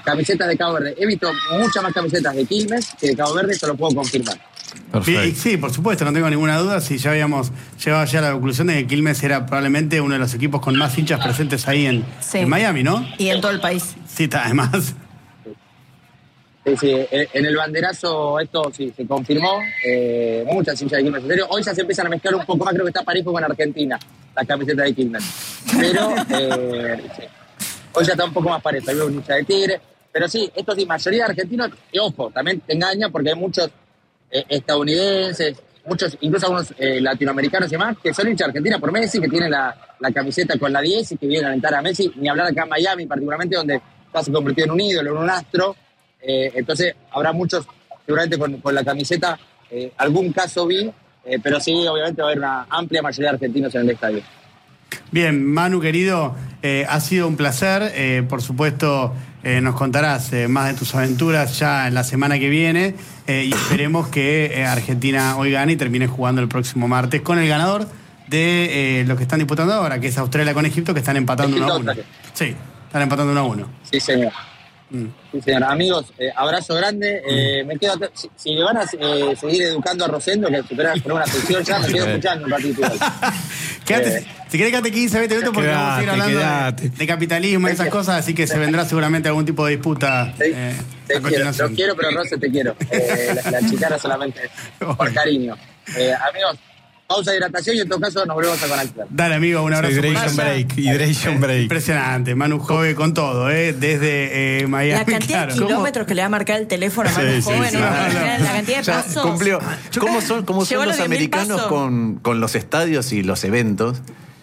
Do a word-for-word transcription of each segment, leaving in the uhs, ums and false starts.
camisetas de Cabo Verde. He visto muchas más camisetas de Quilmes que de Cabo Verde, eso lo puedo confirmar. Perfecto. Sí, por supuesto, no tengo ninguna duda. Si ya habíamos llegado ya a la conclusión de que Quilmes era probablemente uno de los equipos con más hinchas presentes ahí en, sí. en Miami, ¿no? Y en todo el país. Sí, además. Sí, sí, en el banderazo esto sí se confirmó. Eh, muchas hinchas de Quilmes. En serio, hoy ya se empiezan a mezclar un poco más, creo que está parejo con Argentina, la camiseta de Quilmes. Pero eh, sí, hoy ya está un poco más parejo. Hay un hincha de Tigre. Pero sí, esto sí, mayoría de argentinos, y ojo, también te engaña porque hay muchos eh, estadounidenses, muchos, incluso algunos eh, latinoamericanos y demás, que son hinchas de Argentina por Messi, que tienen la, la camiseta con la diez y que vienen a alentar a Messi, ni hablar acá en Miami, particularmente donde está se convertido en un ídolo, en un astro. Eh, entonces habrá muchos, seguramente con, con la camiseta, eh, algún caso vi, eh, pero sí, obviamente va a haber una amplia mayoría de argentinos en el estadio. Bien, Manu, querido, eh, ha sido un placer. Eh, por supuesto, eh, nos contarás eh, más de tus aventuras ya en la semana que viene eh, y esperemos que eh, Argentina hoy gane y termine jugando el próximo martes con el ganador de eh, lo que están disputando ahora, que es Australia con Egipto, que están empatando uno a uno. Sí, están empatando uno a uno. Sí, señor. Mm. Sí, señor. Amigos, eh, abrazo grande. Eh, me quedo si, si van a eh, seguir educando a Rosendo, que supera por una sección ya, me quedo escuchando un ratito. Quédate, eh, si querés quédate quince, veinte minutos porque quedate, vamos a ir hablando de, de capitalismo y esas cosas, así que se vendrá seguramente algún tipo de disputa. Te, eh, te quiero, lo quiero, pero Rose, te quiero. Eh, la, la chicana solamente por cariño. Eh, amigos, pausa de hidratación y en todo caso nos volvemos a conectar. Dale, amigo, un abrazo. Hydration break, hydration break. Impresionante, Manu Jove con todo, ¿eh? Desde eh, Miami. La cantidad claro. de kilómetros ¿Cómo? que le va a marcar el teléfono a Manu Sí, Jove, sí, ¿no? sí. La, la cantidad de Ya pasos. cumplió. ¿Cómo son, cómo son los americanos con, con los estadios y los eventos?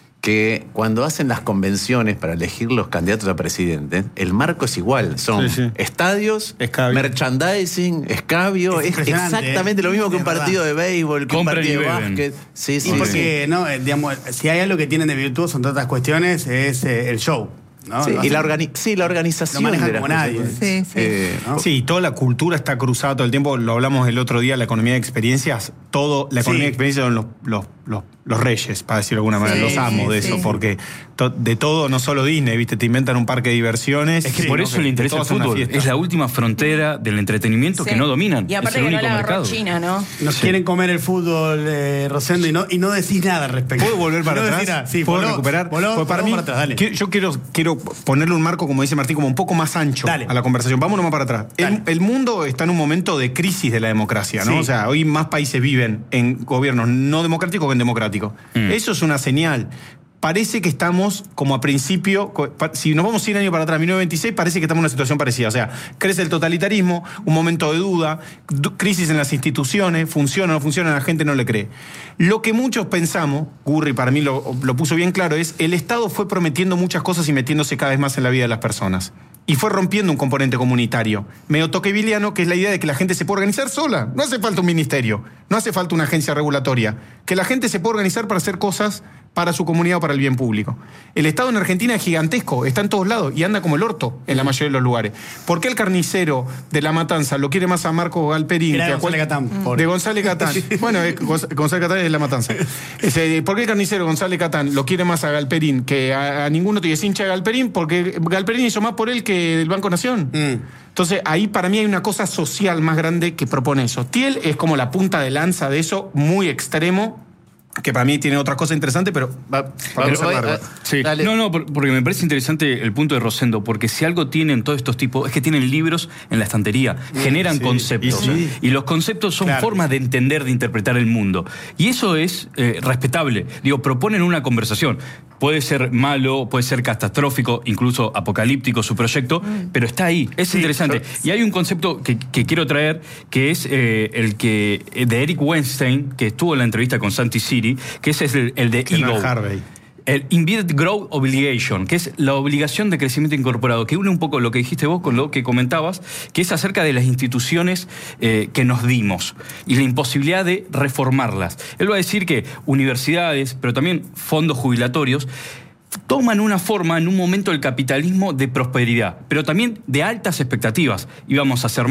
Que cuando hacen las convenciones para elegir los candidatos a presidente, el marco es igual. Son sí, sí. estadios, escabio. merchandising, escabio. Es, es exactamente ¿eh? lo mismo que un De partido verdad. de béisbol, que Compren un partido y de beben. básquet. Sí, sí, Y porque, sí. ¿no? Eh, digamos, si hay algo que tienen de virtuoso, entre otras cuestiones, es eh, el show. ¿no? Sí, Lo y la, hacen- organi sí, la organización. Lo manejan de las como nadie. cosas. Sí, sí. Eh, ¿no? Sí, toda la cultura está cruzada todo el tiempo. Lo hablamos el otro día, la economía de experiencias. Todo, la economía Sí. de experiencias son los, los, los, los reyes, para decirlo de alguna manera, Sí, los amos sí, de sí. eso, porque to, de todo, no solo Disney, ¿viste? Te inventan un parque de diversiones. Es que Sí, por ¿no? eso le interesa el todo es una fútbol. fiesta. Es la última frontera del entretenimiento Sí. que no dominan. Y aparte es el que no único la agarró mercado. China, ¿no? Nos quieren comer el fútbol, eh, Rosendo, y no, y no decís nada al respecto. ¿Puedo volver para no atrás? decís nada. Sí, ¿Puedo voló, recuperar? Voló, Pues para voló mí, para atrás, dale. que- yo quiero, quiero ponerle un marco, como dice Martín, como un poco más ancho Dale. a la conversación. Vámonos más para atrás. Dale. El, el mundo está en un momento de crisis de la democracia, ¿no? Sí. O sea, hoy más países viven en gobiernos no democráticos que en democráticos. Mm. Eso es una señal. Parece que estamos como a principio, co- pa- si nos vamos cien años para atrás, mil novecientos veintiséis, parece que estamos en una situación parecida. O sea, crece el totalitarismo, un momento de duda, du- crisis en las instituciones, funciona o no funciona, la gente no le cree. Lo que muchos pensamos, Gurri para mí lo, lo puso bien claro, es el Estado fue prometiendo muchas cosas y metiéndose cada vez más en la vida de las personas. Y fue rompiendo un componente comunitario, medio toqueviliano, que es la idea de que la gente se puede organizar sola. No hace falta un ministerio, no hace falta una agencia regulatoria. Que la gente se puede organizar para hacer cosas para su comunidad o para el bien público. El Estado en Argentina es gigantesco, está en todos lados y anda como el orto en la mayoría de los lugares. ¿Por qué el carnicero de La Matanza lo quiere más a Marco Galperín Era que de a cual- González Catán, pobre. De González Catán. Bueno, eh, Gonz- González Catán es de La Matanza. Ese, ¿por qué el carnicero González Catán lo quiere más a Galperín que a, a ninguno otro y es hincha de Galperín? Porque Galperín hizo más por él que el Banco Nación. Mm. Entonces, ahí para mí hay una cosa social más grande que propone eso. Tiel es como la punta de lanza de eso, muy extremo, que para mí tiene otra cosa interesante, pero va para no ser Pero, largo. eh, Sí. Dale. No, no, por- porque me parece interesante el punto de Rosendo, porque si algo tienen todos estos tipos, es que tienen libros en la estantería, generan sí, conceptos. y sí. Y los conceptos son Claro. formas de entender, de interpretar el mundo. Y eso es eh, respetable. Digo, proponen una conversación. Puede ser malo, puede ser catastrófico, incluso apocalíptico su proyecto, pero está ahí, es interesante. Y hay un concepto que, que quiero traer, que es eh, el que de Eric Weinstein, que estuvo en la entrevista con Santi Siri, que ese es el, el de Que no Ego. es Harvey. El Embedded Growth Obligation, que es la obligación de crecimiento incorporado, que une un poco lo que dijiste vos con lo que comentabas, que es acerca de las instituciones eh, que nos dimos y la imposibilidad de reformarlas. Él va a decir que universidades, pero también fondos jubilatorios, toman una forma en un momento del capitalismo de prosperidad, pero también de altas expectativas. Íbamos a hacer más,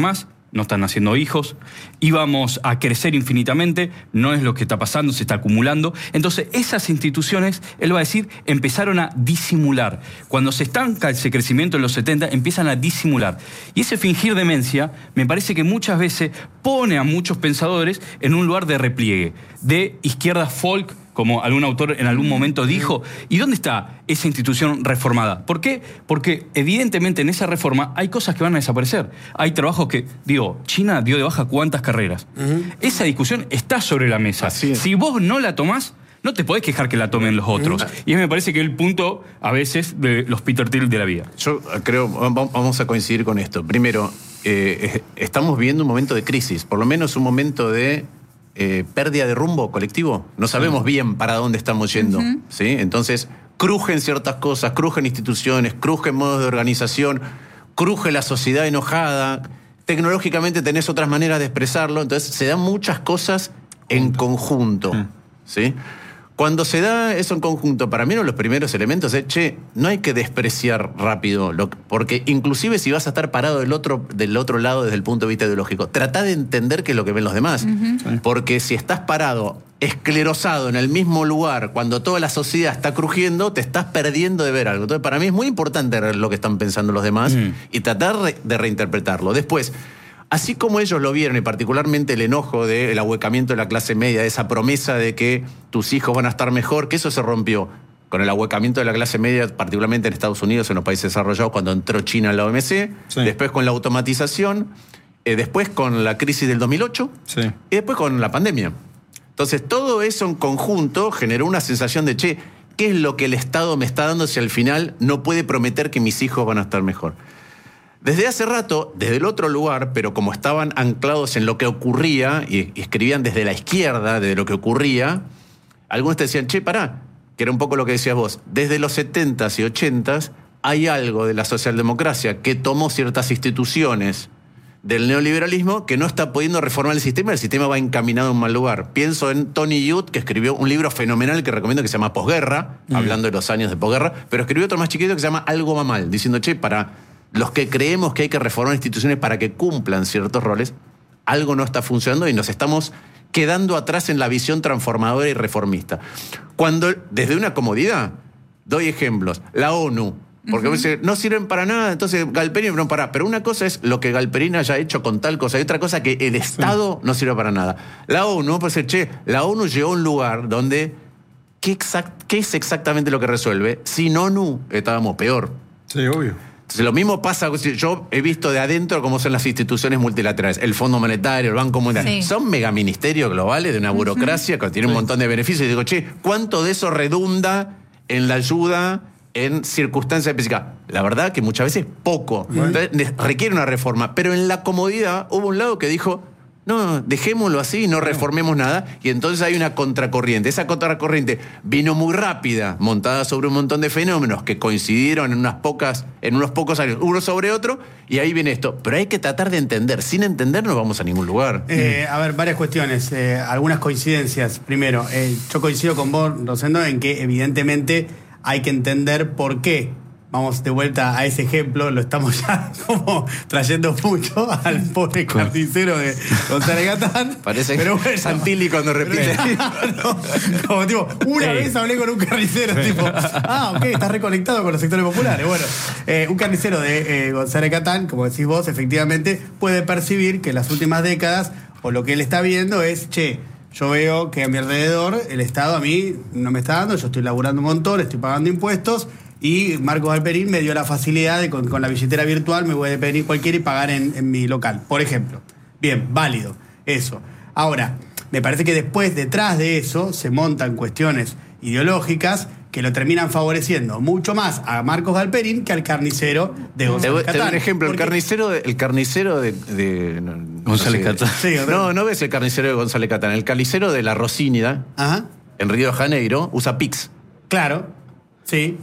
no están naciendo hijos, íbamos a crecer infinitamente, no es lo que está pasando, se está acumulando. Entonces, esas instituciones, él va a decir, empezaron a disimular. Cuando se estanca ese crecimiento en los setenta, empiezan a disimular. Y ese fingir demencia, me parece que muchas veces pone a muchos pensadores en un lugar de repliegue, de izquierda folk, como algún autor en algún momento dijo. ¿Y dónde está esa institución reformada? ¿Por qué? Porque evidentemente en esa reforma hay cosas que van a desaparecer. Hay trabajos que, digo, China dio de baja cuántas carreras. Uh-huh. Esa discusión está sobre la mesa. Si vos no la tomás, no te podés quejar que la tomen los otros. Uh-huh. Y me parece que es el punto, a veces, de los Peter Thiel de la vida. Yo creo, vamos a coincidir con esto. Primero, eh, estamos viviendo un momento de crisis, por lo menos un momento de Eh, pérdida de rumbo colectivo. No sabemos bien para dónde estamos yendo. Uh-huh. ¿Sí? Entonces, crujen ciertas cosas, crujen instituciones, crujen modos de organización, cruje la sociedad enojada. Tecnológicamente tenés otras maneras de expresarlo. Entonces, se dan muchas cosas en conjunto. Uh-huh. ¿Sí? Cuando se da eso en conjunto, para mí uno de los primeros elementos es, che, no hay que despreciar rápido, lo, porque inclusive si vas a estar parado del otro, del otro lado desde el punto de vista ideológico, trata de entender qué es lo que ven los demás. Uh-huh. Porque si estás parado, esclerosado en el mismo lugar, cuando toda la sociedad está crujiendo, te estás perdiendo de ver algo. Entonces, para mí es muy importante ver lo que están pensando los demás uh-huh. y tratar de reinterpretarlo. Después, así como ellos lo vieron, y particularmente el enojo del ahuecamiento de la clase media, de esa promesa de que tus hijos van a estar mejor, que eso se rompió con el ahuecamiento de la clase media, particularmente en Estados Unidos, en los países desarrollados, cuando entró China en la O M C, sí. después con la automatización, eh, después con la crisis del dos mil ocho, sí. y después con la pandemia. Entonces, todo eso en conjunto generó una sensación de, che, ¿qué es lo que el Estado me está dando si al final no puede prometer que mis hijos van a estar mejor? Desde hace rato, desde el otro lugar, pero como estaban anclados en lo que ocurría y, y escribían desde la izquierda, de lo que ocurría, algunos te decían, che, pará, que era un poco lo que decías vos, desde los setentas y ochentas hay algo de la socialdemocracia que tomó ciertas instituciones del neoliberalismo que no está pudiendo reformar el sistema, el sistema va encaminado a un mal lugar. Pienso en Tony Youth, que escribió un libro fenomenal que recomiendo que se llama Posguerra, mm. hablando de los años de posguerra, pero escribió otro más chiquito que se llama Algo va mal, diciendo, che, para los que creemos que hay que reformar instituciones para que cumplan ciertos roles, algo no está funcionando y nos estamos quedando atrás en la visión transformadora y reformista. Cuando, desde una comodidad, doy ejemplos, la ONU, porque uh-huh. dice, no sirven para nada, entonces Galperín no para. Pero una cosa es lo que Galperín haya hecho con tal cosa, y otra cosa que el Estado sí. no sirve para nada. La ONU, pues, che, la ONU llegó a un lugar donde, ¿qué, exact, ¿qué es exactamente lo que resuelve? Sin ONU estábamos peor. Sí, obvio. Entonces, lo mismo pasa, yo he visto de adentro cómo son las instituciones multilaterales, el Fondo Monetario, el Banco Mundial, sí. son megaministerios globales de una burocracia uh-huh. que tiene sí. un montón de beneficios, y digo, che, ¿cuánto de eso redunda en la ayuda en circunstancias específicas? La verdad que muchas veces poco. Uh-huh. Entonces, requiere una reforma, pero en la comodidad hubo un lado que dijo, no, dejémoslo así, no reformemos nada, y entonces hay una contracorriente. Esa contracorriente vino muy rápida, montada sobre un montón de fenómenos que coincidieron en unas pocas, en unos pocos años, uno sobre otro, y ahí viene esto. Pero hay que tratar de entender. Sin entender no vamos a ningún lugar. Eh, a ver, varias cuestiones, eh, algunas coincidencias. Primero, eh, yo coincido con vos, Rosendo, en que evidentemente hay que entender por qué. Vamos de vuelta a ese ejemplo, lo estamos ya como trayendo mucho al pobre carnicero de González Catán. Parece pero bueno, Santilli cuando repite. No, como tipo, una hey. vez hablé con un carnicero, tipo, ah, ok, estás reconectado con los sectores populares. Bueno, eh, un carnicero de eh, González Catán, como decís vos, efectivamente puede percibir que en las últimas décadas, o lo que él está viendo es, che, yo veo que a mi alrededor el Estado a mí no me está dando, yo estoy laburando un montón, estoy pagando impuestos, y Marcos Galperín me dio la facilidad de con, con la billetera virtual me voy a pedir cualquiera y pagar en, en mi local, por ejemplo. Bien, válido, eso. Ahora, me parece que después, detrás de eso, se montan cuestiones ideológicas que lo terminan favoreciendo mucho más a Marcos Galperín que al carnicero de González Catán. Te doy un ejemplo, porque el carnicero de, el carnicero de, de no, González no sé, Catán. Sí, no, no ves el carnicero de González Catán, el carnicero de la Rosínida, Ajá. en Río de Janeiro, usa Pix. Claro, sí.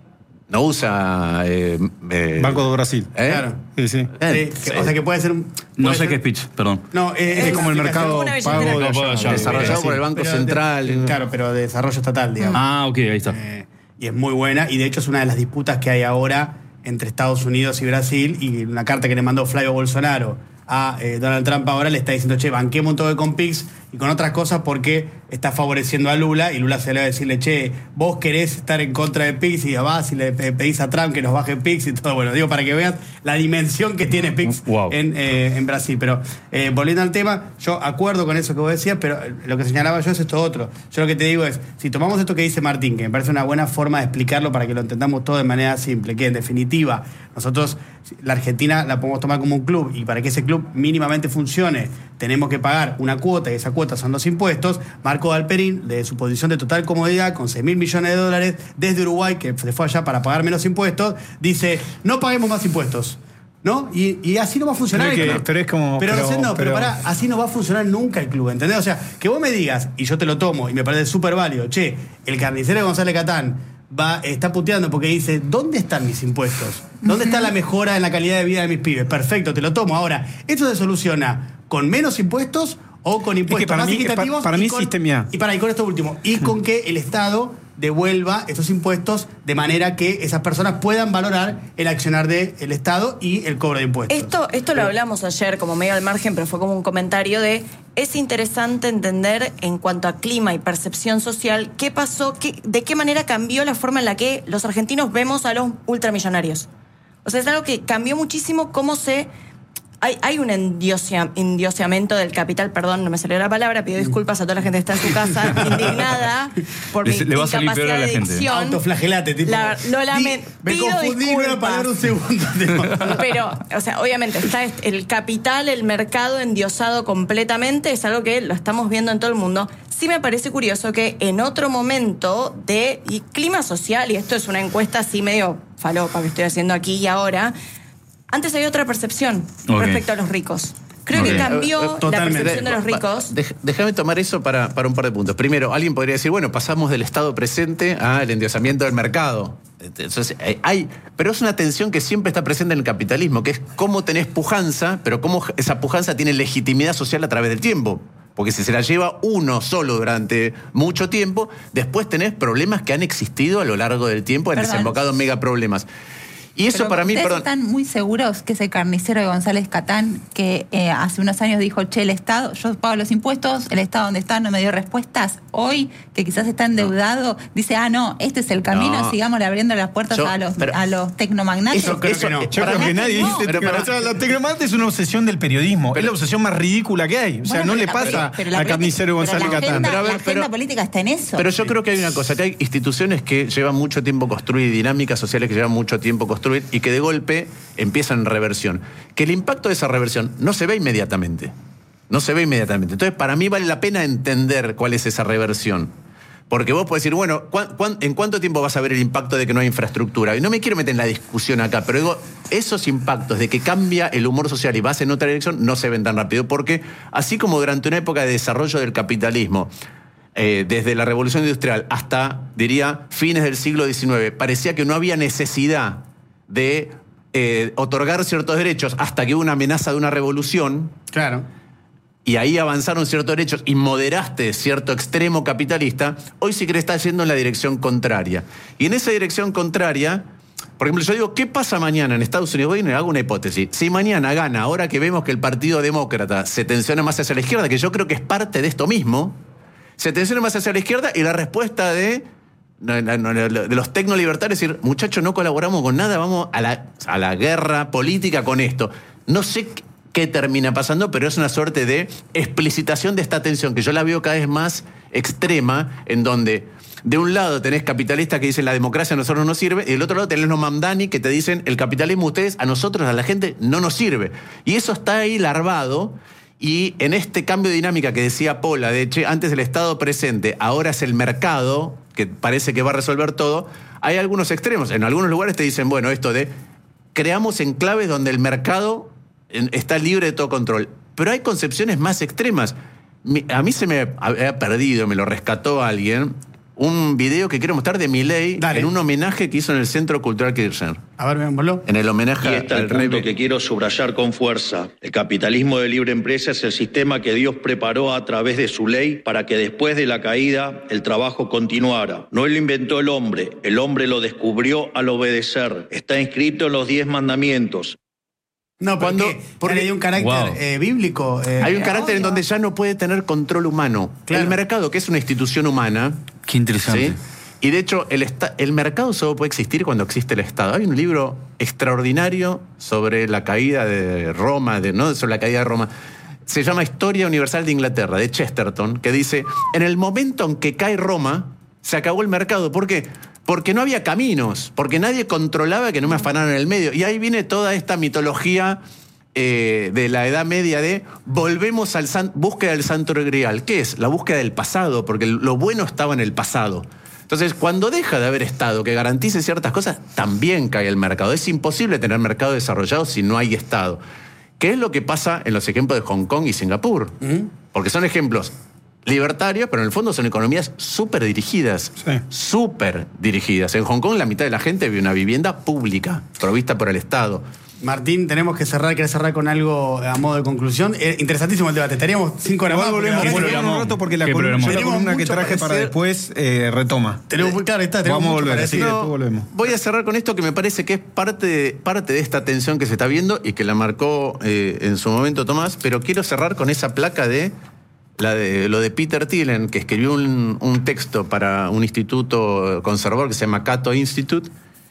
No usa... Eh, eh, Banco do Brasil. ¿Eh? Claro. Sí, sí. Eh, sí. O sea que puede ser... Puede no sé ser... qué es Pitch, perdón. No, eh, es, es como el mercado pago de no, allá, allá, desarrollado por el Banco pero Central. De, claro, pero de desarrollo estatal, digamos. Ah, ok, ahí está. Eh, y es muy buena, y de hecho es una de las disputas que hay ahora entre Estados Unidos y Brasil, y una carta que le mandó Flavio Bolsonaro a eh, Donald Trump ahora le está diciendo, che, banquemos un toque con P I X y con otras cosas porque está favoreciendo a Lula, y Lula se le va a decirle, che, vos querés estar en contra de P I X y vas y le pedís a Trump que nos baje P I X y todo. Bueno, digo, para que veas la dimensión que tiene P I X wow. en, eh, en Brasil. Pero eh, volviendo al tema, yo acuerdo con eso que vos decías, pero lo que señalaba yo es esto otro. Yo lo que te digo es, si tomamos esto que dice Martín, que me parece una buena forma de explicarlo para que lo entendamos todo de manera simple, que en definitiva nosotros la Argentina la podemos tomar como un club, y para que ese club mínimamente funcione tenemos que pagar una cuota, y esa cuota son los impuestos. Marco Galperín, de su posición de total comodidad, con seis mil millones de dólares desde Uruguay, que se fue allá para pagar menos impuestos, dice, no paguemos más impuestos, ¿no? Y, y así no va a funcionar pero el que, club. Pero es como... Pero, pero, no, pero, pero pará, así no va a funcionar nunca el club, ¿entendés? O sea, que vos me digas, y yo te lo tomo, y me parece súper válido, che, el carnicero de González Catán va, está puteando porque dice, ¿dónde están mis impuestos? ¿Dónde está la mejora en la calidad de vida de mis pibes? Perfecto, te lo tomo. Ahora, ¿esto se soluciona con menos impuestos o con impuestos es que para más mí, equitativos? Para, para mí con, sistema. Y para, y con esto último, y con que el Estado devuelva estos impuestos de manera que esas personas puedan valorar el accionar del Estado y el cobro de impuestos. Esto, esto lo hablamos ayer como medio al margen, pero fue como un comentario de, es interesante entender en cuanto a clima y percepción social qué pasó, qué, de qué manera cambió la forma en la que los argentinos vemos a los ultramillonarios. O sea, es algo que cambió muchísimo cómo se... Hay, hay un endiosia, endioseamiento del capital, perdón, no me salió la palabra, pido disculpas a toda la gente que está en su casa, indignada por le, mi le va a salir peor a la incapacidad de gente. dicción. Autoflagelate, tipo. La, lo lamento. Me Pido confundí en una disculpas. palabra un segundo. Pero, o sea, obviamente está el capital, el mercado endiosado completamente, es algo que lo estamos viendo en todo el mundo. Sí me parece curioso que en otro momento de y clima social, y esto es una encuesta así medio falopa que estoy haciendo aquí y ahora, antes había otra percepción okay. respecto a los ricos. Creo okay. que cambió Totalmente. la percepción de los ricos. Déjame tomar eso para, para un par de puntos. Primero, alguien podría decir, bueno, pasamos del estado presente al endiosamiento del mercado. Entonces, hay, pero es una tensión que siempre está presente en el capitalismo, que es cómo tenés pujanza, pero cómo esa pujanza tiene legitimidad social a través del tiempo. Porque si se la lleva uno solo durante mucho tiempo, después tenés problemas que han existido a lo largo del tiempo, han desembocado en megaproblemas. Y eso Pero para mí, ¿ustedes perdón. están muy seguros que ese carnicero de González Catán, que eh, hace unos años dijo, che, el Estado, yo pago los impuestos, el Estado donde está no me dio respuestas, hoy, que quizás está endeudado, no. dice, ah, no, este es el camino, no. sigamos abriendo las puertas yo, a los pero, a los tecnomagnates? Eso creo eso, que no. Yo creo que nadie no. dice, pero para, o sea, los tecnomagnates es una obsesión del periodismo, pero, es la obsesión más ridícula que hay. O sea, bueno, no le pasa pero, pero al carnicero de González Catán. Agenda, pero a ver, la agenda pero, política está en eso. Pero yo sí. creo que hay una cosa, que hay instituciones que llevan mucho tiempo construir, dinámicas sociales que llevan mucho tiempo construir, y que de golpe empiezan en reversión. Que el impacto de esa reversión no se ve inmediatamente. No se ve inmediatamente. Entonces, para mí vale la pena entender cuál es esa reversión. Porque vos podés decir, bueno, ¿cu cu ¿en cuánto tiempo vas a ver el impacto de que no hay infraestructura? Y no me quiero meter en la discusión acá, pero digo, esos impactos de que cambia el humor social y vas en otra dirección no se ven tan rápido, porque así como durante una época de desarrollo del capitalismo, eh, desde la Revolución Industrial hasta, diría, fines del siglo diecinueve, parecía que no había necesidad de Eh, otorgar ciertos derechos hasta que hubo una amenaza de una revolución. Claro. Y ahí avanzaron ciertos derechos y moderaste cierto extremo capitalista. Hoy sí que está yendo en la dirección contraria. Y en esa dirección contraria, por ejemplo, yo digo, ¿qué pasa mañana en Estados Unidos? Voy y hago una hipótesis. Si mañana gana, ahora que vemos que el Partido Demócrata se tensiona más hacia la izquierda, que yo creo que es parte de esto mismo, se tensiona más hacia la izquierda y la respuesta de... No, no, no, de los tecnolibertarios, decir, muchachos, no colaboramos con nada, vamos a la, a la guerra política con esto. No sé qué termina pasando, pero es una suerte de explicitación de esta tensión, que yo la veo cada vez más extrema, en donde de un lado tenés capitalistas que dicen la democracia a nosotros no nos sirve, y del otro lado tenés los mamdani que te dicen el capitalismo a ustedes, a nosotros, a la gente, no nos sirve. Y eso está ahí larvado. Y en este cambio de dinámica que decía Paula, de che, antes el Estado presente, ahora es el mercado, que parece que va a resolver todo, hay algunos extremos. En algunos lugares te dicen, bueno, esto de creamos enclaves donde el mercado está libre de todo control. Pero hay concepciones más extremas. A mí se me había perdido, me lo rescató alguien, un video que quiero mostrar de Milei en un homenaje que hizo en el Centro Cultural Kirchner. A ver, veámoslo. En el homenaje al rey. Y está el punto que quiero subrayar con fuerza. El capitalismo de libre empresa es el sistema que Dios preparó a través de su ley para que después de la caída el trabajo continuara. No lo inventó el hombre, el hombre lo descubrió al obedecer. Está inscrito en los diez mandamientos. No, pero Cuando- ¿qué? porque- hay un carácter Wow. eh, bíblico. eh, Hay un carácter en obvio. donde ya no puede tener control humano. Claro. El mercado, que es una institución humana, Qué interesante. ¿sí? Y de hecho, el, esta- el mercado solo puede existir cuando existe el Estado. Hay un libro extraordinario sobre la caída de Roma, de, ¿no? sobre la caída de Roma. Se llama Historia Universal de Inglaterra, de Chesterton, que dice, en el momento en que cae Roma, se acabó el mercado. ¿Por qué? Porque no había caminos, porque nadie controlaba que no me afanaran en el medio. Y ahí viene toda esta mitología eh, de la Edad Media de volvemos al san- búsqueda del Santo Grial. ¿Qué es? La búsqueda del pasado, porque lo bueno estaba en el pasado. Entonces, cuando deja de haber Estado que garantice ciertas cosas, también cae el mercado. Es imposible tener mercado desarrollado si no hay Estado. ¿Qué es lo que pasa en los ejemplos de Hong Kong y Singapur? Porque son ejemplos libertarios, pero en el fondo son economías súper dirigidas. Sí. Súper dirigidas. En Hong Kong la mitad de la gente vive una vivienda pública, provista por el Estado. Martín, tenemos que cerrar, ¿querés cerrar con algo a modo de conclusión? Eh, interesantísimo el debate. Estaríamos cinco horas Igual más. porque volvemos, la verdad que volvemos un rato porque la, Qué columna, programa. yo la Tenemos columna que mucho traje para para decir. después eh, retoma. Tenemos muy claro, está, tenemos Vamos a mucho volver, para sí, decir. después volvemos. Voy a cerrar con esto que me parece que es parte, parte de esta tensión que se está viendo y que la marcó eh, en su momento Tomás, pero quiero cerrar con esa placa de, la de lo de Peter Thielen, que escribió un, un texto para un instituto conservador que se llama Cato Institute,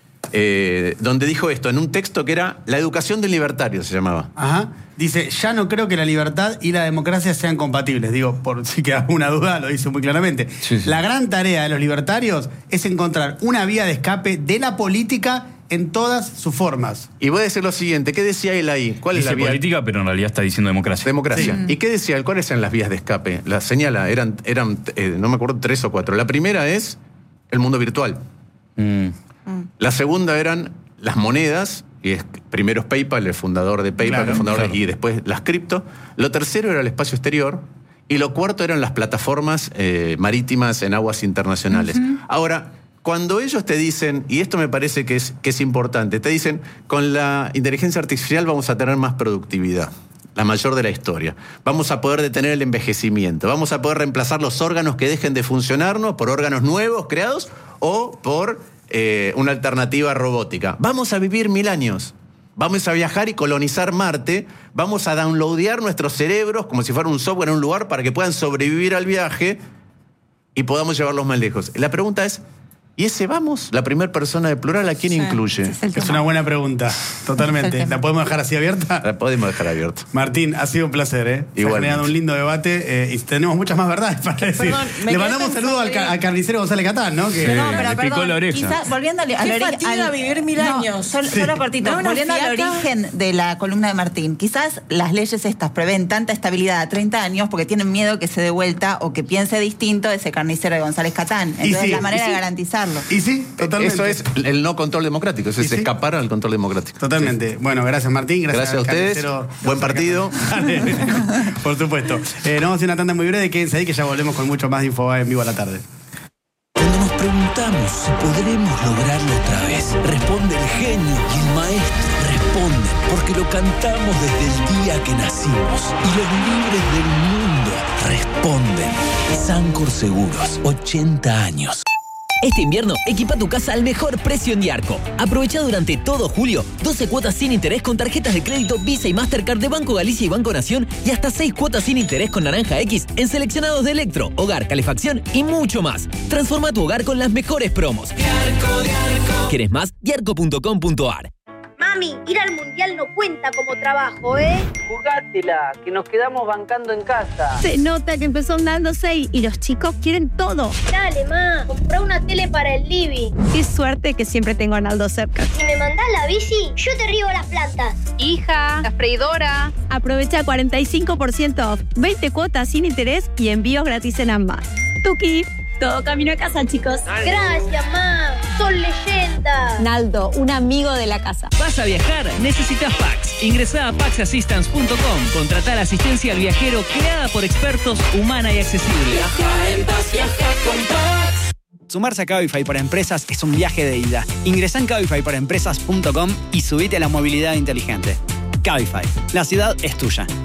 eh, donde dijo esto, en un texto que era La educación del libertario, se llamaba. Ajá. Dice, ya no creo que la libertad y la democracia sean compatibles. Digo, por si queda alguna duda, lo dice muy claramente. Sí, sí. La gran tarea de los libertarios es encontrar una vía de escape de la política en todas sus formas. Y voy a decir lo siguiente, ¿qué decía él ahí? ¿Cuál es Dice la vía? política, pero en realidad está diciendo democracia. Democracia. Sí. ¿Y qué decía él? ¿Cuáles eran las vías de escape? La señala, eran, eran eh, no me acuerdo, tres o cuatro. La primera es el mundo virtual. Mm. La segunda eran las monedas, y es primero es PayPal, el fundador de PayPal, Claro, el fundador de- claro. y después las cripto. Lo tercero era el espacio exterior. Y lo cuarto eran las plataformas eh, marítimas en aguas internacionales. Ahora, cuando ellos te dicen, y esto me parece que es, que es importante, te dicen, con la inteligencia artificial vamos a tener más productividad, la mayor de la historia. Vamos a poder detener el envejecimiento, vamos a poder reemplazar los órganos que dejen de funcionarnos por órganos nuevos creados o por eh, una alternativa robótica. Vamos a vivir mil años. Vamos a viajar y colonizar Marte, vamos a downloadear nuestros cerebros como si fuera un software en un lugar para que puedan sobrevivir al viaje y podamos llevarlos más lejos. La pregunta es, ¿y ese vamos? La primera persona de plural, ¿a quién Sí, incluye? ese es el Es tema. una buena pregunta, totalmente. tema. ¿La podemos dejar así abierta? La podemos dejar abierta. Martín, ha sido un placer, ¿eh? Se ha Igualmente. generado un lindo debate eh, y tenemos muchas más verdades para decir. Perdón, me Le quedé mandamos pensando saludo al, ca- ahí. al carnicero González Catán, ¿no? Que, Sí. No, le pero picó perdón, la oreja. quizás volviendo al, al Qué ori- fatiga al- vivir mil no, años. Solo, Sí. solo cortito, Da una volviendo al fiaca. origen de la columna de Martín. Quizás las leyes estas prevén tanta estabilidad a treinta años porque tienen miedo que se dé vuelta o que piense distinto ese carnicero de González Catán. Entonces sí, la manera y sí. de garantizarlo. Y sí, totalmente. Eso es el no control democrático, eso ¿Y es sí? escapar al control democrático. Totalmente. Bueno, gracias Martín, gracias, Gracias a al ustedes. carnicero Buen González partido. Catán. Dale. Por supuesto. Eh, nos vamos a hacer una tanda muy breve, quédense ahí que ya volvemos con mucho más de Infobae en vivo a la tarde. Cuando nos preguntamos si podremos lograrlo otra vez, responde el genio y el maestro responden porque lo cantamos desde el día que nacimos y los libres del mundo responden. Sancor Seguros, ochenta años. Este invierno, equipa tu casa al mejor precio en Diarco. Aprovecha durante todo julio doce cuotas sin interés con tarjetas de crédito Visa y Mastercard de Banco Galicia y Banco Nación y hasta seis cuotas sin interés con Naranja X en seleccionados de electro, hogar, calefacción y mucho más. Transforma tu hogar con las mejores promos. Diarco, Diarco. ¿Quieres más? diarco punto com punto ar. Mami, ir al mundial no cuenta como trabajo, ¿eh? Jugátela, que nos quedamos bancando en casa. Se nota que empezó andando seis y los chicos quieren todo. Dale, ma, comprá una tele para el living. Qué suerte que siempre tengo a Arnaldo cerca. Si me mandás la bici, yo te riego las plantas. Hija, la freidora. Aprovecha cuarenta y cinco por ciento off, veinte cuotas sin interés y envíos gratis en ambas. Tuki. Todo camino a casa, chicos. Gracias, ma. Son leyenda. Naldo, un amigo de la casa. ¿Vas a viajar? Necesitas Pax. Ingresá a pax assistance punto com. Contratá la asistencia al viajero creada por expertos, humana y accesible. Viaja en paz, viaja con Pax. Sumarse a Cabify para empresas es un viaje de ida. Ingresá en cabify para empresas punto com y subite a la movilidad inteligente. Cabify, la ciudad es tuya.